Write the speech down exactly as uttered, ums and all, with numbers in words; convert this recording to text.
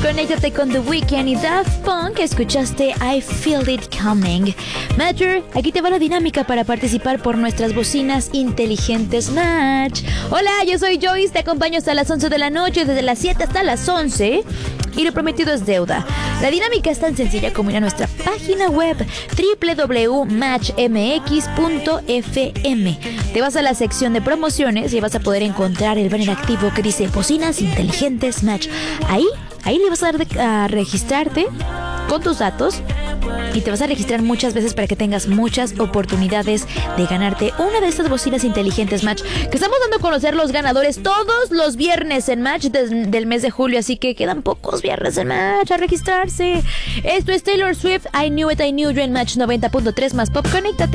Conéctate con The Weeknd y Daft Punk. Escuchaste I Feel It Coming. Matcher, aquí te va la dinámica para participar por nuestras bocinas inteligentes Match. Hola, yo soy Joyce, te acompaño hasta las once de la noche, desde las siete hasta las once. Y lo prometido es deuda. La dinámica es tan sencilla como ir a nuestra página web doble u doble u doble u punto match m x punto f m. Te vas a la sección de promociones y vas a poder encontrar el banner activo que dice Bocinas Inteligentes Match. Ahí, ahí le vas a dar de, a registrarte con tus datos y te vas a registrar muchas veces para que tengas muchas oportunidades de ganarte una de estas bocinas inteligentes Match, que estamos dando a conocer los ganadores todos los viernes en Match des, del mes de julio, así que quedan pocos viernes en Match a registrarse. Esto es Taylor Swift, I Knew It, I Knew You en Match noventa punto tres más Pop. Conéctate.